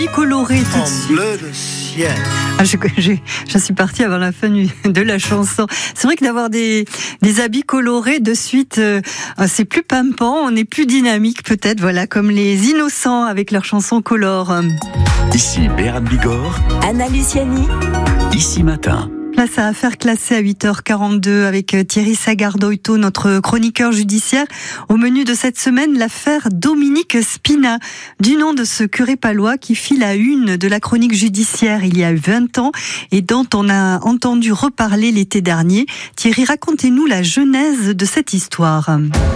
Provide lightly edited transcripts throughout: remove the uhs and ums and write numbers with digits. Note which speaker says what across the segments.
Speaker 1: habits colorés tout de suite.
Speaker 2: Bleu de ciel.
Speaker 1: Je suis partie avant la fin de la chanson. C'est vrai que d'avoir des habits colorés de suite, c'est plus pimpant, on est plus dynamique peut-être, voilà, comme les Innocents avec leur chanson Color.
Speaker 3: Ici Béran Bigorre,
Speaker 4: Anna Luciani,
Speaker 3: Ici Matin.
Speaker 1: Place à affaire classée à 8h42 avec Thierry Sagardoito, notre chroniqueur judiciaire. Au menu de cette semaine, l'affaire Dominique Spina, du nom de ce curé palois qui fit la une de la chronique judiciaire il y a 20 ans et dont on a entendu reparler l'été dernier. Thierry, racontez-nous la genèse de cette histoire.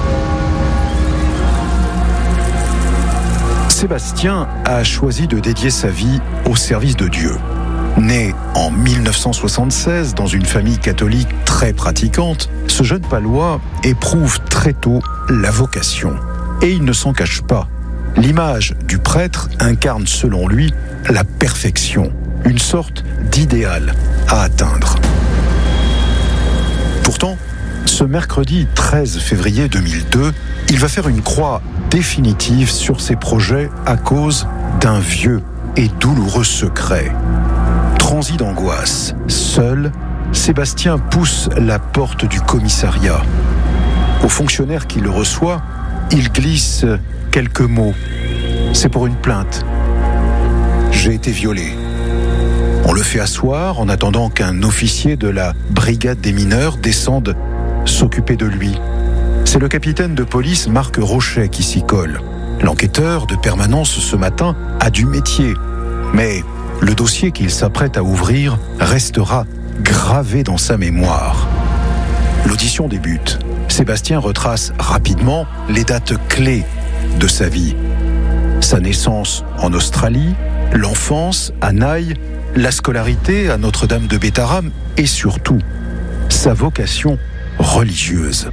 Speaker 5: Sébastien a choisi de dédier sa vie au service de Dieu. Né en 1976 dans une famille catholique très pratiquante, ce jeune palois éprouve très tôt la vocation. Et il ne s'en cache pas. L'image du prêtre incarne selon lui la perfection, une sorte d'idéal à atteindre. Pourtant, ce mercredi 13 février 2002, il va faire une croix définitive sur ses projets à cause d'un vieux et douloureux secret. Transi d'angoisse, seul, Sébastien pousse la porte du commissariat. Au fonctionnaire qui le reçoit, il glisse quelques mots. C'est pour une plainte. J'ai été violé. On le fait asseoir en attendant qu'un officier de la brigade des mineurs descende s'occuper de lui. C'est le capitaine de police Marc Rochet qui s'y colle. L'enquêteur de permanence ce matin a du métier, mais le dossier qu'il s'apprête à ouvrir restera gravé dans sa mémoire. L'audition débute. Sébastien retrace rapidement les dates clés de sa vie. Sa naissance en Australie, l'enfance à Naï, la scolarité à Notre-Dame de Bétharram et surtout sa vocation religieuse.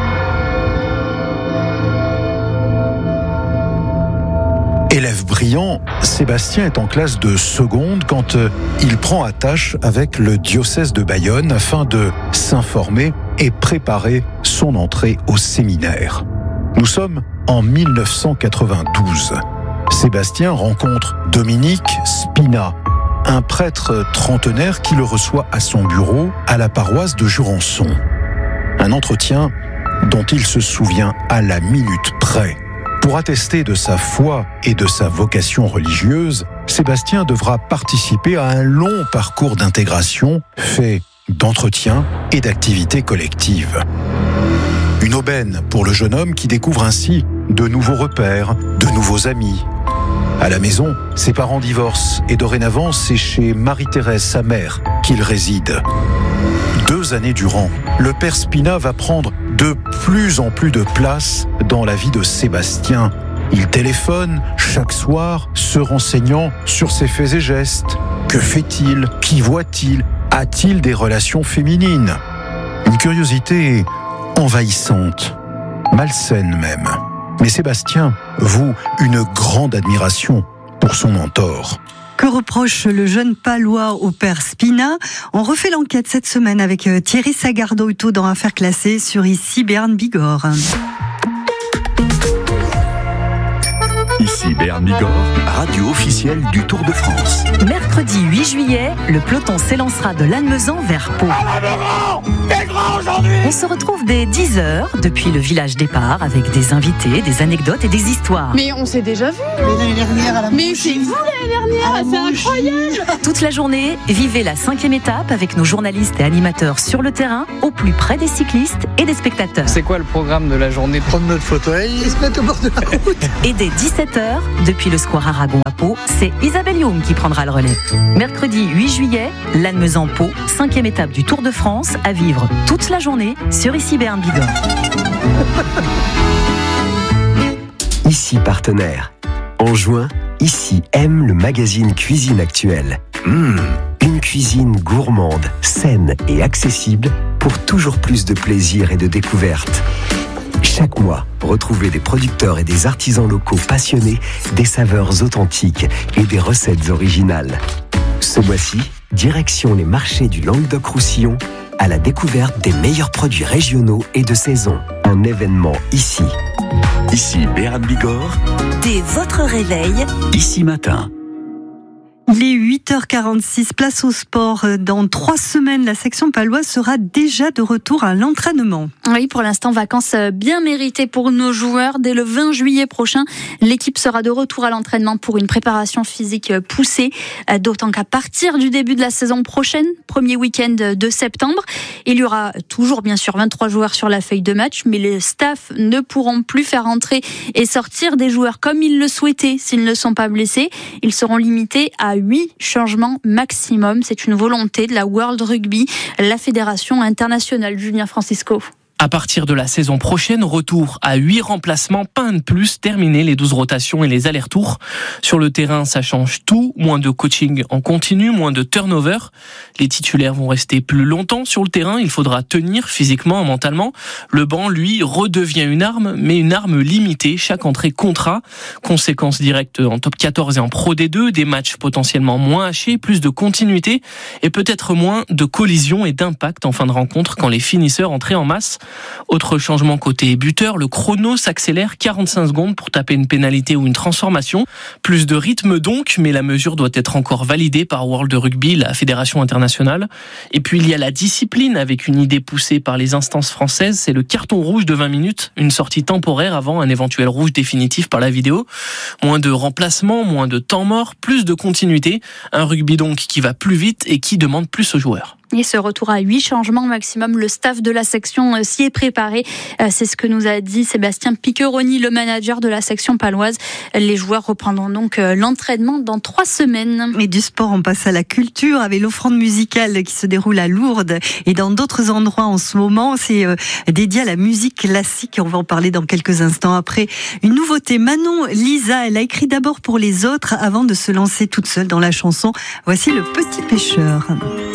Speaker 5: Élève brillant, Sébastien est en classe de seconde quand il prend attache avec le diocèse de Bayonne afin de s'informer et préparer son entrée au séminaire. Nous sommes en 1992. Sébastien rencontre Dominique Spina, un prêtre trentenaire qui le reçoit à son bureau à la paroisse de Jurançon. Un entretien dont il se souvient à la minute près. Pour attester de sa foi et de sa vocation religieuse, Sébastien devra participer à un long parcours d'intégration fait d'entretiens et d'activités collectives. Une aubaine pour le jeune homme qui découvre ainsi de nouveaux repères, de nouveaux amis. À la maison, ses parents divorcent et dorénavant, c'est chez Marie-Thérèse, sa mère, qu'il réside. 2 années durant, le père Spina va prendre de plus en plus de place dans la vie de Sébastien. Il téléphone chaque soir, se renseignant sur ses faits et gestes. Que fait-il? Qui voit-il? A-t-il des relations féminines? Une curiosité envahissante, malsaine même. Mais Sébastien voue une grande admiration pour son mentor.
Speaker 1: Que reproche le jeune palois au père Spina? On refait l'enquête cette semaine avec Thierry Sagardoito dans Affaires classées sur Ici Béran Bigorre.
Speaker 3: Ici Béran Bigorre, radio officielle du Tour de France.
Speaker 4: mercredi 8 juillet, le peloton s'élancera de Lannemezan vers Pau. On se retrouve dès 10h depuis le village départ avec des invités, des anecdotes et des histoires.
Speaker 6: Mais on s'est déjà vu.
Speaker 2: L'année dernière à la
Speaker 6: Mais c'est vous l'année dernière, c'est incroyable.
Speaker 4: Toute la journée, vivez la 5e étape avec nos journalistes et animateurs sur le terrain, au plus près des cyclistes et des spectateurs.
Speaker 7: C'est quoi le programme de la journée?
Speaker 2: prendre notre fauteuil et se mettre au bord de la route.
Speaker 4: Et dès 17h, depuis le square Aragon à Pau, c'est Isabelle Youm qui prendra le relais. Mercredi 8 juillet, Lannemezan-Pau, 5e étape du Tour de France, à vivre toute la journée sur Ici Béran Bigorre.
Speaker 8: Ici partenaire. En juin, Ici aime le magazine Cuisine Actuelle. Une cuisine gourmande, saine et accessible pour toujours plus de plaisir et de découverte. Chaque mois, retrouvez des producteurs et des artisans locaux passionnés, des saveurs authentiques et des recettes originales. Ce mois-ci, direction les marchés du Languedoc-Roussillon à la découverte des meilleurs produits régionaux et de saison. Un événement ici.
Speaker 3: Ici Béran Bigorre,
Speaker 4: Dès votre réveil,
Speaker 3: Ici Matin.
Speaker 1: Il est 8h46, place au sport. Dans 3 semaines, la section paloise sera déjà de retour à l'entraînement.
Speaker 7: Oui, pour l'instant, vacances bien méritées pour nos joueurs. Dès le 20 juillet prochain, l'équipe sera de retour à l'entraînement pour une préparation physique poussée. D'autant qu'à partir du début de la saison prochaine, premier week-end de septembre, il y aura toujours bien sûr 23 joueurs sur la feuille de match, mais les staffs ne pourront plus faire entrer et sortir des joueurs comme ils le souhaitaient s'ils ne sont pas blessés. Ils seront limités à 8 changements maximum. C'est une volonté de la World Rugby, la fédération internationale. Julien Francisco.
Speaker 9: À partir de la saison prochaine, retour à 8 remplacements, pas un de plus, terminer les 12 rotations et les allers-retours. Sur le terrain, ça change tout, moins de coaching en continu, moins de turnover. Les titulaires vont rester plus longtemps sur le terrain, il faudra tenir physiquement, mentalement. Le banc, lui, redevient une arme, mais une arme limitée, chaque entrée comptera. Conséquences directes en top 14 et en Pro D2, des matchs potentiellement moins hachés, plus de continuité et peut-être moins de collisions et d'impact en fin de rencontre quand les finisseurs entraient en masse. Autre changement côté buteur, le chrono s'accélère 45 secondes pour taper une pénalité ou une transformation. Plus de rythme donc, mais la mesure doit être encore validée par World Rugby, la fédération internationale. Et puis il y a la discipline avec une idée poussée par les instances françaises, c'est le carton rouge de 20 minutes, une sortie temporaire avant un éventuel rouge définitif par la vidéo. Moins de remplacements, moins de temps mort, plus de continuité. Un rugby donc qui va plus vite et qui demande plus aux joueurs.
Speaker 7: Et ce retour à 8 changements maximum, le staff de la section s'y est préparé. C'est ce que nous a dit Sébastien Piqueroni, le manager de la section paloise. Les joueurs reprendront donc l'entraînement dans 3 semaines.
Speaker 1: Et du sport, on passe à la culture avec l'offrande musicale qui se déroule à Lourdes et dans d'autres endroits en ce moment. C'est dédié à la musique classique. On va en parler dans quelques instants après. Une nouveauté, Manon Lisa, elle a écrit d'abord pour les autres avant de se lancer toute seule dans la chanson. Voici Le Petit Pêcheur.